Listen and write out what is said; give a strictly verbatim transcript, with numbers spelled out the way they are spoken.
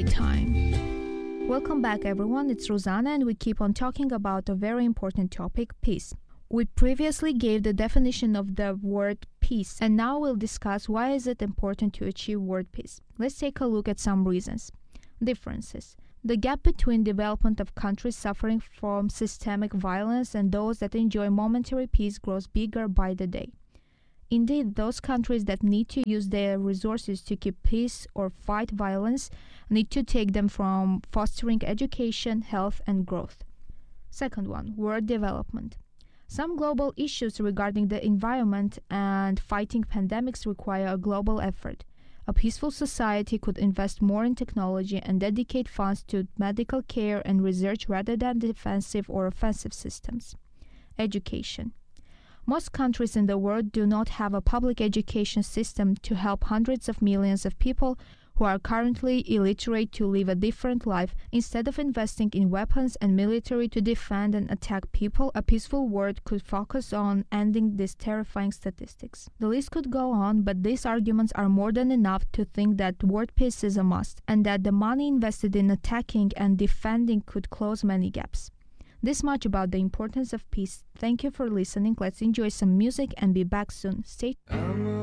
time. Welcome back, everyone. It's Rosanna, and we keep on talking about a very important topic, peace. We previously gave the definition of the word peace, and now we'll discuss why is it important to achieve world peace. Let's take a look at some reasons. Differences. The gap between development of countries suffering from systemic violence and those that enjoy momentary peace grows bigger by the day. Indeed, those countries that need to use their resources to keep peace or fight violence need to take them from fostering education, health, and growth. Second one, world development. Some global issues regarding the environment and fighting pandemics require a global effort. A peaceful society could invest more in technology and dedicate funds to medical care and research rather than defensive or offensive systems. Education. Most countries in the world do not have a public education system to help hundreds of millions of people who are currently illiterate to live a different life. Instead of investing in weapons and military to defend and attack people, a peaceful world could focus on ending these terrifying statistics. The list could go on, but these arguments are more than enough to think that world peace is a must, and that the money invested in attacking and defending could close many gaps. This much about the importance of peace. Thank you for listening. Let's enjoy some music and be back soon. Stay tuned.